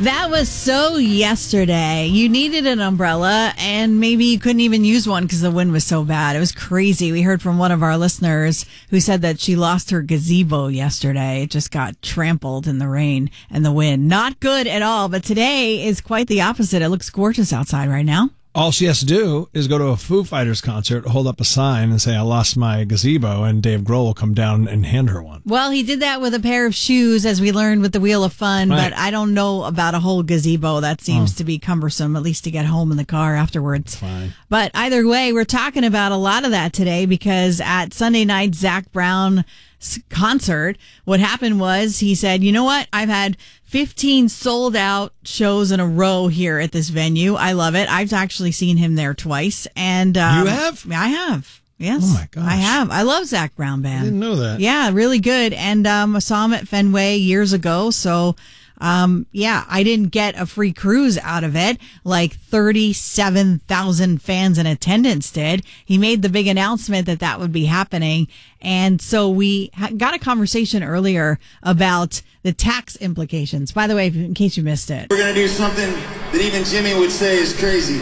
That was so yesterday. You needed an umbrella, and maybe you couldn't even use one because the wind was so bad. It was crazy. We heard from one of our listeners who said that she lost her gazebo yesterday. It just got trampled in the rain and the wind. Not good at all, but today is quite the opposite. It looks gorgeous outside right now. All she has to do is go to a Foo Fighters concert, hold up a sign and say, I lost my gazebo, and Dave Grohl will come down and hand her one. Well, he did that with a pair of shoes, as we learned with the Wheel of Fun, right. But I don't know about a whole gazebo. That seems to be cumbersome, at least to get home in the car afterwards. Fine. But either way, we're talking about a lot of that today because at Sunday night, Zac Brown concert, what happened was he said, you know what? I've had 15 sold out shows in a row here at this venue. I love it. I've actually seen him there twice. And you have? I have. Yes. Oh my gosh. I have. I love Zac Brown Band. I didn't know that. Yeah, really good. And I saw him at Fenway years ago. So I didn't get a free cruise out of it like 37,000 fans in attendance did. He made the big announcement that would be happening. And so we got a conversation earlier about the tax implications. By the way, in case you missed it. We're going to do something that even Jimmy would say is crazy.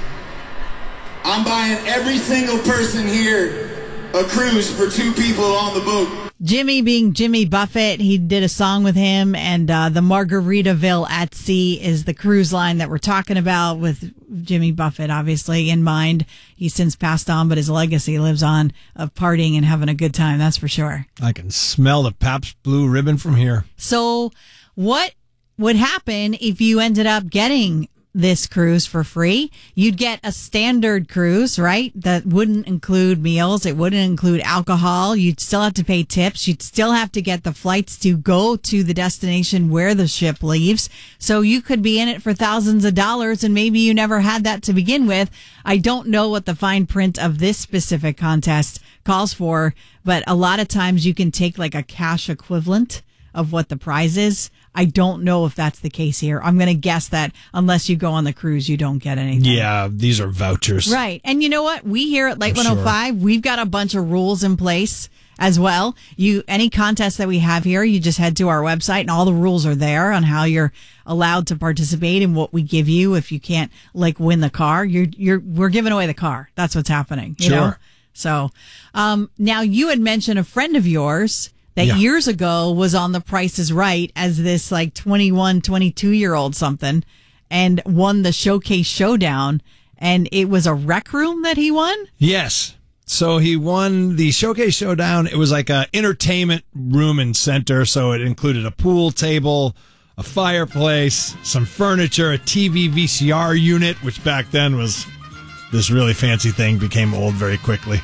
I'm buying every single person here a cruise for 2 people on the boat. Jimmy being Jimmy Buffett, he did a song with him, and the Margaritaville at Sea is the cruise line that we're talking about with Jimmy Buffett, obviously, in mind. He's since passed on, but his legacy lives on of partying and having a good time, that's for sure. I can smell the Pabst Blue Ribbon from here. So what would happen if you ended up getting this cruise for free? You'd get a standard cruise, right? That wouldn't include meals. It wouldn't include alcohol. You'd still have to pay tips. You'd still have to get the flights to go to the destination where the ship leaves. So you could be in it for thousands of dollars, and maybe you never had that to begin with. I don't know what the fine print of this specific contest calls for, but a lot of times you can take like a cash equivalent of what the prize is. I don't know if that's the case here. I'm going to guess that unless you go on the cruise, you don't get anything. Yeah, these are vouchers. Right. And you know what? We here at Late 105, we've got a bunch of rules in place as well. Any contest that we have here, you just head to our website and all the rules are there on how you're allowed to participate and what we give you if you can't win the car. We're giving away the car. That's what's happening. You know? So, now you had mentioned a friend of yours that years ago was on The Price is Right as this 21, 22-year-old something and won the Showcase Showdown. And it was a rec room that he won? Yes. So he won the Showcase Showdown. It was like an entertainment room and center. So it included a pool table, a fireplace, some furniture, a TV VCR unit, which back then was this really fancy thing, became old very quickly.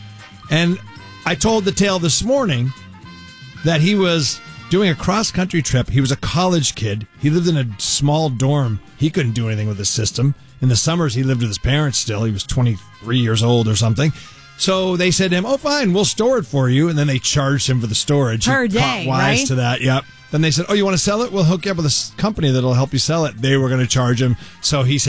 And I told the tale this morning that he was doing a cross-country trip. He was a college kid. He lived in a small dorm. He couldn't do anything with the system. In the summers, he lived with his parents still. He was 23 years old or something. So they said to him, oh, fine, we'll store it for you. And then they charged him for the storage. Per day, caught wise right? to that, yep. Then they said, oh, you want to sell it? We'll hook you up with a company that'll help you sell it. They were going to charge him. So he said,